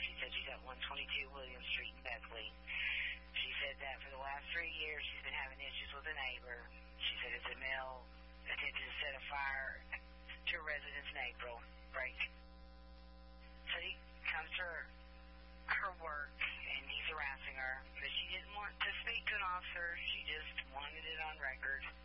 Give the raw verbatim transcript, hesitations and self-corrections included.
She said she's at one twenty-two William Street in Beckley. She said that for the last three years she's been having issues with a neighbor. She said it's a male attempted to set a fire to a residence in April. Break. So he comes to her, her work, and he's harassing her. But she didn't want to speak to an officer. She just wanted it on record.